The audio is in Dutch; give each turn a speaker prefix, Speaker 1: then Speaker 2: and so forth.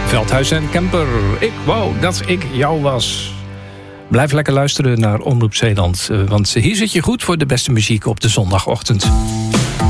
Speaker 1: Veldhuis en Kemper. Ik wou dat ik jou was. Blijf lekker luisteren naar Omroep Zeeland. Want hier zit je goed voor de beste muziek op de zondagochtend.